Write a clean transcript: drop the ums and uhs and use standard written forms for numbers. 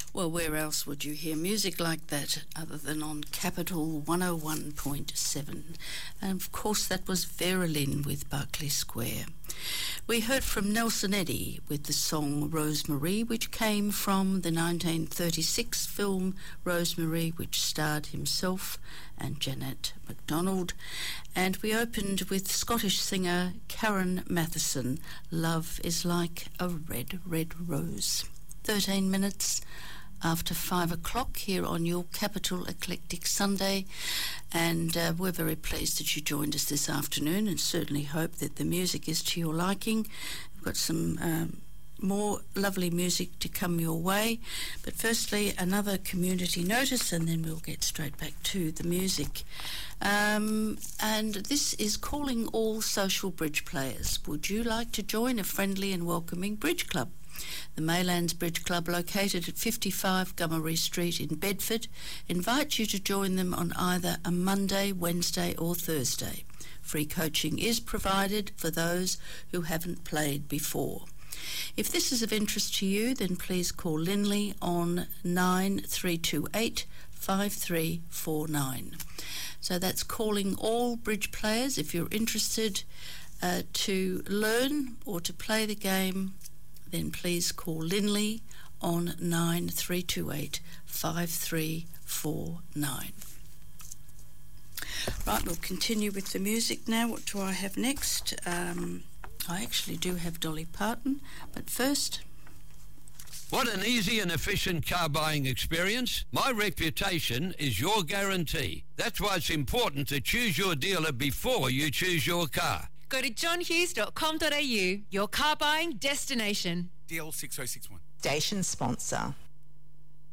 Well, where else would you hear music like that other than on Capital 101.7? And of course that was Vera Lynn with Berkeley Square. We heard from Nelson Eddy with the song Rosemary, which came from the 1936 film Rosemary, which starred himself and Jeanette MacDonald. And we opened with Scottish singer Karen Matheson, Love is Like a Red, Red Rose. 13 minutes after 5 o'clock here on your Capital Eclectic Sunday, and we're very pleased that you joined us this afternoon, and certainly hope that the music is to your liking. We've got some more lovely music to come your way, but firstly another community notice, and then we'll get straight back to the music. And this is calling all social bridge players. Would you like to join a friendly and welcoming bridge club? The Maylands Bridge Club, located at 55 Gummery Street in Bedford, invites you to join them on either a Monday, Wednesday or Thursday. Free coaching is provided for those who haven't played before. If this is of interest to you, then please call Linley on 9328 5349. So that's calling all bridge players. If you're interested to learn or to play the game, then please call Linley on 9328 5349. Right, we'll continue with the music now. What do I have next? I actually do have Dolly Parton, but first... What an easy and efficient car buying experience. My reputation is your guarantee. That's why it's important to choose your dealer before you choose your car. Go to johnhughes.com.au, your car buying destination. DL6061. Station sponsor.